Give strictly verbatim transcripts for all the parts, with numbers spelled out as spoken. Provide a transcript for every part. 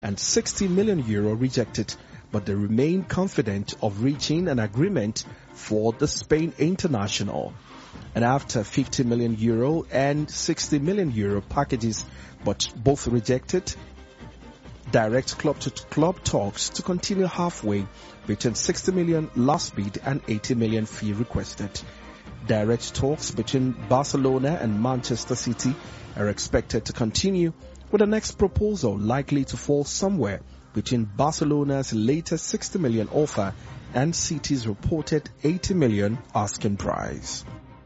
and sixty million euro rejected, but they remain confident of reaching an agreement for the Spain International. And after fifty million euro and sixty million euro packages, but both rejected, direct club-to-club talks to continue halfway between sixty million last bid and eighty million fee requested. Direct talks between Barcelona and Manchester City are expected to continue, with the next proposal likely to fall somewhere between Barcelona's latest sixty million offer and City's reported eighty million asking price.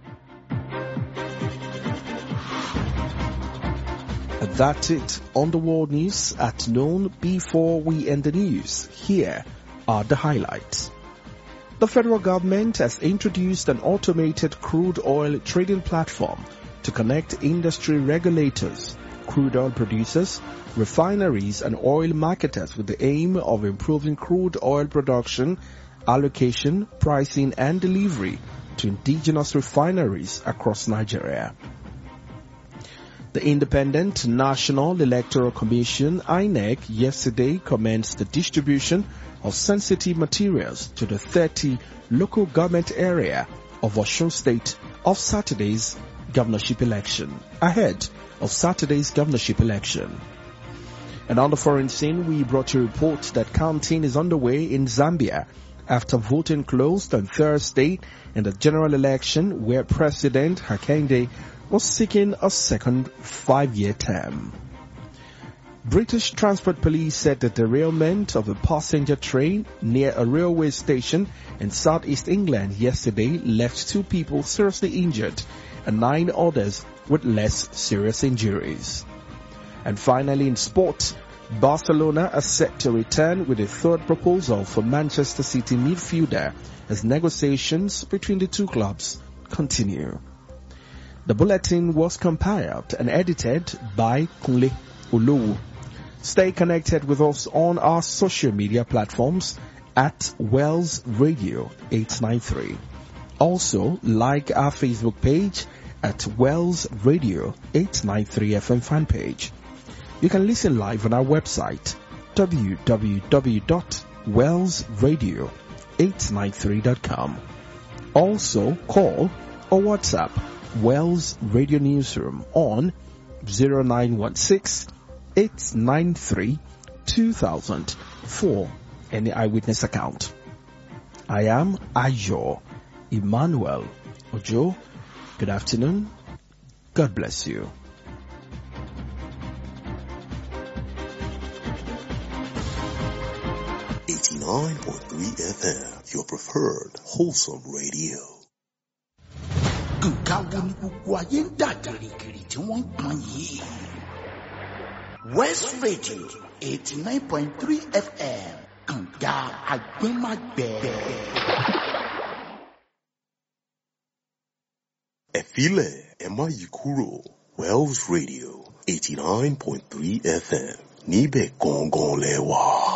That's it on the world news at noon. Before we end the news, here are the highlights. The federal government has introduced an automated crude oil trading platform to connect industry regulators, crude oil producers, refineries and oil marketers with the aim of improving crude oil production, allocation, pricing and delivery to indigenous refineries across Nigeria. The Independent National Electoral Commission, I N E C, yesterday commenced the distribution of sensitive materials to the thirty local government area of Osun State of Saturday's governorship election, ahead of Saturday's governorship election. And on the foreign scene, we brought you a report that counting is underway in Zambia after voting closed on Thursday in the general election where President Hakainde was seeking a second five-year term. British Transport Police said the derailment of a passenger train near a railway station in southeast England yesterday left two people seriously injured and nine others with less serious injuries. And finally in sport, Barcelona are set to return with a third proposal for Manchester City midfielder as negotiations between the two clubs continue. The bulletin was compiled and edited by Kunle Olowu. Stay connected with us on our social media platforms at Wells Radio eight nine three. Also, like our Facebook page at Wells Radio eight nine three F M fan page. You can listen live on our website w w w dot wells radio eight nine three dot com. Also, call or WhatsApp Wells Radio Newsroom on zero nine one six, eight nine three, two thousand for any eyewitness account. I am Ayo Emmanuel Ojo. Good afternoon. God bless you. eighty-nine point three F M, your preferred wholesome radio. Nǹkan wo ni gbogbo ayé ń dà gìrìgìrì tí wọ́n ń pọn yìí? West Radio eighty nine point three F M, kànga àgbẹ̀màgbẹ̀. Ẹ filẹ̀, ẹ má yí kúrò. Wells Radio eighty nine point three F M, níbẹ̀ gangan lẹ wà.